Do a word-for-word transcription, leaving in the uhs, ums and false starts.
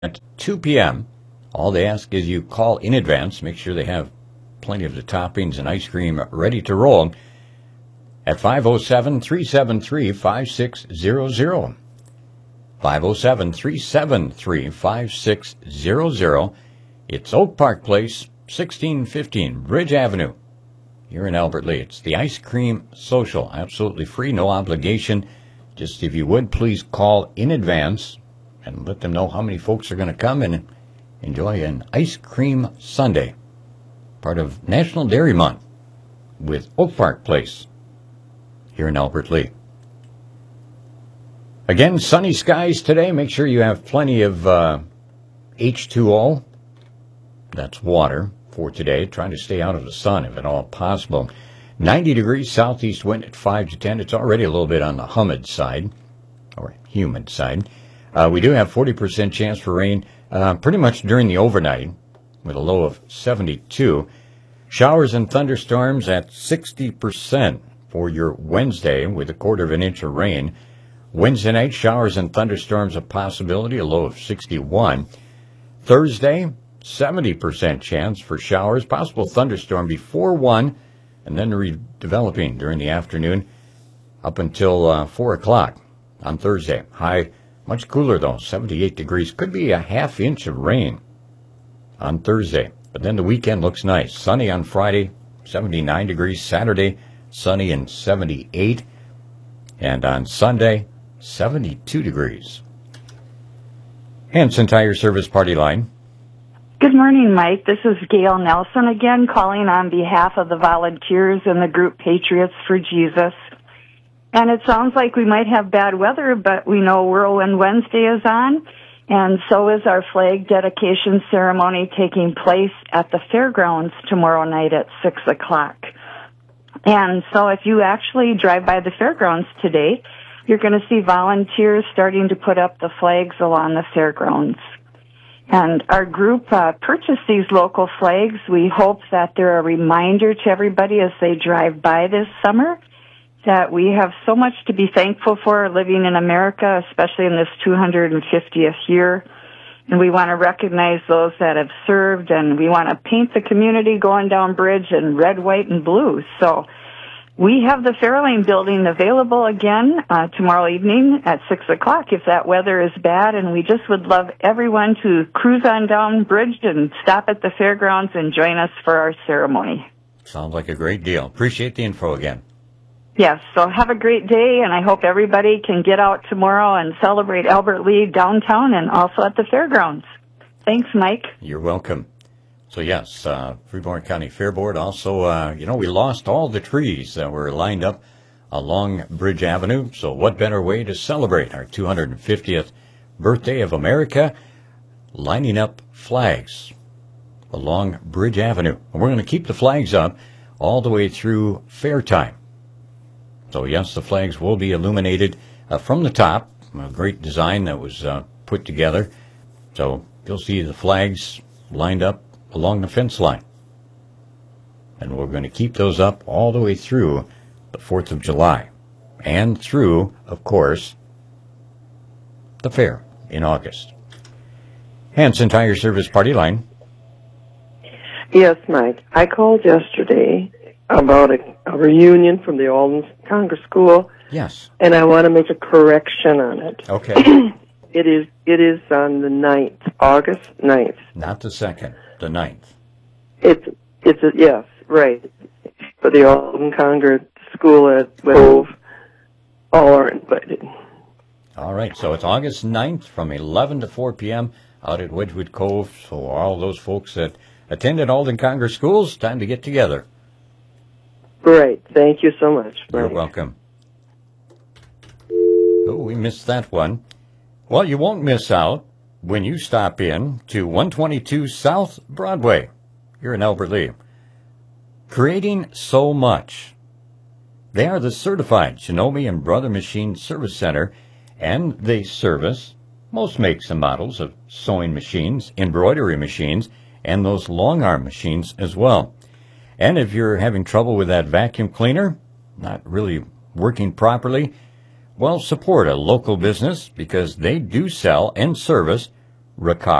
at two p.m. All they ask is you call in advance. Make sure they have plenty of the toppings and ice cream ready to roll at five oh seven, three seven three, five six zero zero. five oh seven, three seven three, five six zero zero. It's Oak Park Place, sixteen fifteen Bridge Avenue, here in Albert Lea. It's the Ice Cream Social. Absolutely free, no obligation. Just if you would, please call in advance and let them know how many folks are going to come and enjoy an ice cream sundae, part of National Dairy Month, with Oak Park Place, here in Albert Lea. Again, sunny skies today. Make sure you have plenty of uh, H two O, that's water, for today. Trying to stay out of the sun if at all possible. ninety degrees southeast wind at five to ten. It's already a little bit on the humid side, or humid side. Uh, we do have forty percent chance for rain uh, pretty much during the overnight, with a low of seventy-two. Showers and thunderstorms at sixty percent for your Wednesday, with a quarter of an inch of rain. Wednesday night, showers and thunderstorms a possibility, a low of sixty-one. Thursday, seventy percent chance for showers, possible thunderstorm before one, and then redeveloping during the afternoon up until uh, four o'clock on Thursday. High, much cooler though, seventy-eight degrees. Could be a half inch of rain on Thursday. But then the weekend looks nice. Sunny on Friday, seventy-nine degrees. Saturday, sunny and seventy-eight. And on Sunday, seventy-two degrees. Hanson Tire Service Party Line. Good morning, Mike. This is Gail Nelson again, calling on behalf of the volunteers and the group Patriots for Jesus. And it sounds like we might have bad weather, but we know Whirlwind Wednesday is on, and so is our flag dedication ceremony taking place at the fairgrounds tomorrow night at six o'clock. And so if you actually drive by the fairgrounds today, you're going to see volunteers starting to put up the flags along the fairgrounds. And our group uh, purchased these local flags. We hope that they're a reminder to everybody as they drive by this summer that we have so much to be thankful for living in America, especially in this two hundred fiftieth year. And we want to recognize those that have served, and we want to paint the community going down bridge in red, white, and blue. So we have the Fairlane building available again uh, tomorrow evening at six o'clock if that weather is bad, and we just would love everyone to cruise on down bridge and stop at the fairgrounds and join us for our ceremony. Sounds like a great deal. Appreciate the info again. Yes, so have a great day, and I hope everybody can get out tomorrow and celebrate Albert Lea downtown and also at the fairgrounds. Thanks, Mike. You're welcome. So, yes, uh, Freeborn County Fair Board also, uh, you know, we lost all the trees that were lined up along Bridge Avenue, so what better way to celebrate our two hundred fiftieth birthday of America? Lining up flags along Bridge Avenue. And we're going to keep the flags up all the way through fair time. So, yes, the flags will be illuminated uh, from the top. A great design that was uh, put together. So you'll see the flags lined up along the fence line. And we're going to keep those up all the way through the fourth of July. And through, of course, the fair in August. Hanson Tire Service Party Line. Yes, Mike. I called yesterday about a, a reunion from the Alden Congress School. Yes. And I want to make a correction on it. Okay. It is it is on the ninth, August ninth. Not the second, the ninth. It's, it's a, yes, right. For the Alden Congress School at Cove. All are invited. All right, so it's August ninth from eleven to four p.m. out at Wedgwood Cove. So all those folks that attended Alden Congress Schools, time to get together. Great. Thank you so much. You're Bye. welcome. Oh, we missed that one. Well, you won't miss out when you stop in to one twenty-two South Broadway here in Albert Lea. Creating so much. They are the certified Shinobi and Brother Machine Service Center, and they service most makes and models of sewing machines, embroidery machines, and those long arm machines as well. And if you're having trouble with that vacuum cleaner, not really working properly, well, support a local business because they do sell and service Ricard.